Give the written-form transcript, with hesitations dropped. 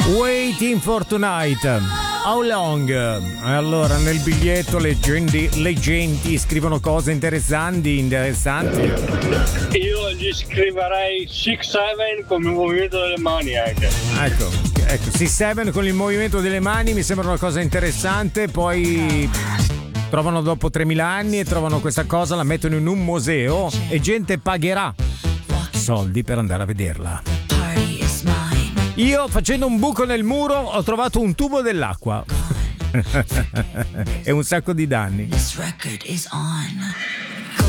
Waiting for Tonight. How long? Allora, nel biglietto leggenti scrivono cose interessanti. Io gli scriverei 6-7 con il movimento delle mani anche. Ecco, 6-7 con il movimento delle mani mi sembra una cosa interessante. Poi trovano dopo 3000 anni e trovano questa cosa, la mettono in un museo e gente pagherà soldi per andare a vederla. Io, facendo un buco nel muro, ho trovato un tubo dell'acqua e un sacco di danni. This record is on.